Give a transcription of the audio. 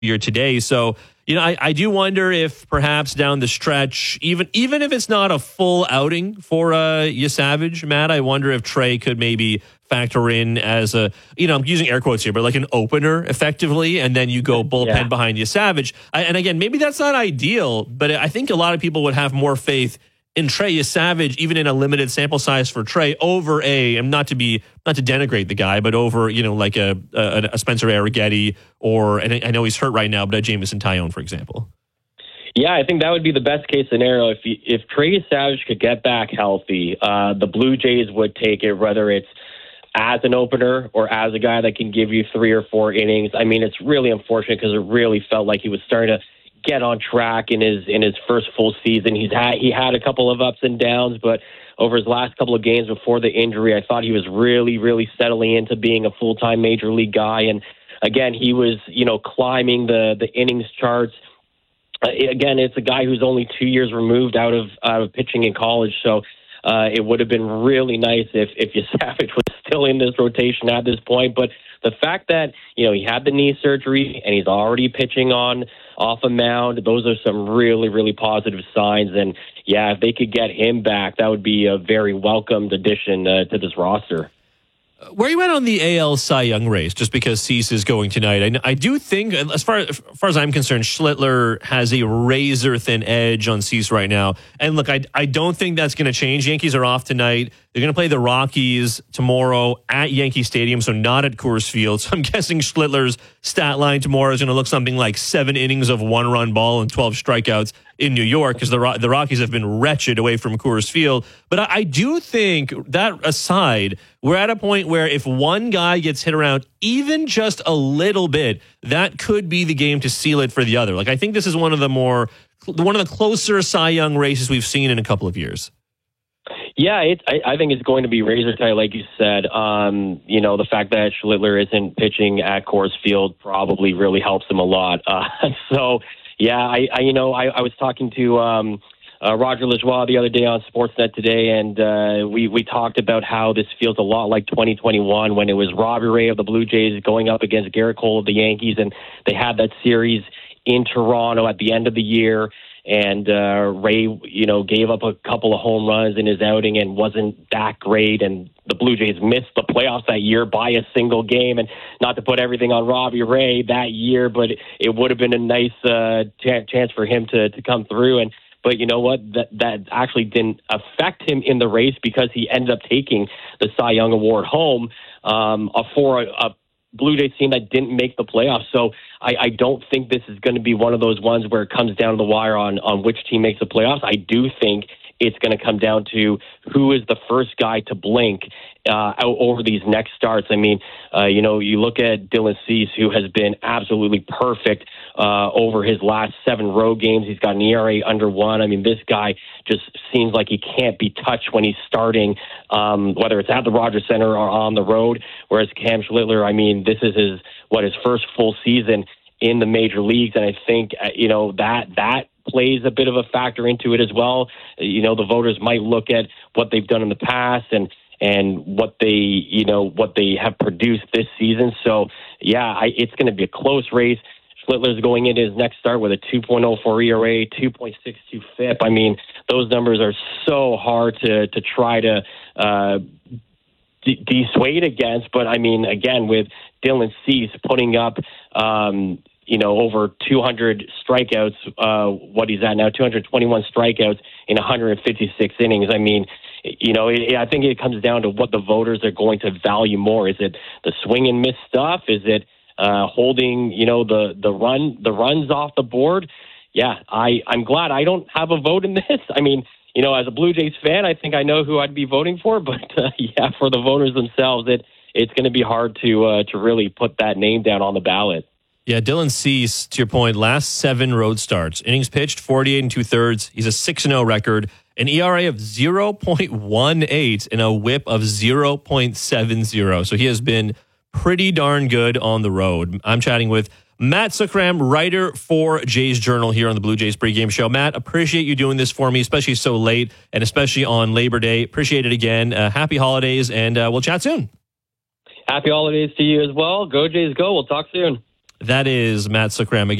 year today. So, I do wonder if perhaps down the stretch, even if it's not a full outing for Savage, Matt, I wonder if Trey could maybe factor in as a, I'm using air quotes here, but like an opener effectively, and then you go bullpen behind Savage. And again, maybe that's not ideal, but I think a lot of people would have more faith in Trey Savage, even in a limited sample size for Trey, over not to denigrate the guy, but over, like a Spencer Arrighetti and I know he's hurt right now, but a Jameson Taillon, for example. Yeah, I think that would be the best case scenario. If Trey Savage could get back healthy, the Blue Jays would take it, whether it's as an opener or as a guy that can give you 3 or 4 innings. I mean, it's really unfortunate because it really felt like he was starting to get on track in his first full season. He had a couple of ups and downs, but over his last couple of games before the injury, I thought he was really, really settling into being a full-time major league guy. And again, he was, climbing the innings charts. Again, it's a guy who's only 2 years removed out of pitching in college, so it would have been really nice if Savage was still in this rotation at this point. But the fact that, he had the knee surgery and he's already pitching off a mound, those are some really, really positive signs. And yeah, if they could get him back, that would be a very welcomed addition to this roster. Where you went on the AL Cy Young race, just because Cease is going tonight, I do think, as far as I'm concerned, Schlittler has a razor-thin edge on Cease right now. And look, I don't think that's going to change. Yankees are off tonight. They're going to play the Rockies tomorrow at Yankee Stadium, so not at Coors Field. So I'm guessing Schlittler's stat line tomorrow is going to look something like 7 innings of 1-run ball and 12 strikeouts in New York, because the Rockies have been wretched away from Coors Field. But I do think, that aside, we're at a point where if one guy gets hit around even just a little bit, that could be the game to seal it for the other. Like, I think this is one of the closer Cy Young races we've seen in a couple of years. Yeah, I think it's going to be razor tight, like you said. The fact that Schlittler isn't pitching at Coors Field probably really helps him a lot. So, yeah, I was talking to Roger Lajoie the other day on Sportsnet today, and we talked about how this feels a lot like 2021 when it was Robbie Ray of the Blue Jays going up against Garrett Cole of the Yankees, and they had that series in Toronto at the end of the year. And Ray, gave up a couple of home runs in his outing and wasn't that great. And the Blue Jays missed the playoffs that year by a single game. And not to put everything on Robbie Ray that year, but it would have been a nice chance for him to come through. But you know what? That actually didn't affect him in the race because he ended up taking the Cy Young Award home for a Blue Jays team that didn't make the playoffs. So I don't think this is going to be one of those ones where it comes down to the wire on which team makes the playoffs. I do think it's going to come down to who is the first guy to blink over these next starts. I mean, you look at Dylan Cease, who has been absolutely perfect over his last 7 road games. He's got an ERA under 1. I mean, this guy just seems like he can't be touched when he's starting, whether it's at the Rogers Center or on the road. Whereas Cam Schlittler, I mean, this is his first full season in the major leagues, and I think that plays a bit of a factor into it as well. The voters might look at what they've done in the past and what they have produced this season. So yeah, it's going to be a close race. Schlittler's going into his next start with a 2.04 ERA, 2.62 FIP. I mean, those numbers are so hard to try to dissuade against. But I mean, again, with Dylan Cease putting up over 200 strikeouts, what he's at now, 221 strikeouts in 156 innings. I mean, I think it comes down to what the voters are going to value more. Is it the swing and miss stuff? Is it holding, the runs off the board? Yeah, I'm glad I don't have a vote in this. I mean, as a Blue Jays fan, I think I know who I'd be voting for, but for the voters themselves, it's going to be hard to really put that name down on the ballot. Yeah, Dylan Cease, to your point, last 7 road starts. Innings pitched, 48 2/3. He's a 6-0 record, an ERA of 0.18 and a whip of 0.70. So he has been pretty darn good on the road. I'm chatting with Matt Sukram, writer for Jays Journal here on the Blue Jays pregame show. Matt, appreciate you doing this for me, especially so late and especially on Labor Day. Appreciate it again. Happy holidays, and we'll chat soon. Happy holidays to you as well. Go Jays, go. We'll talk soon. That is Matt Sukram.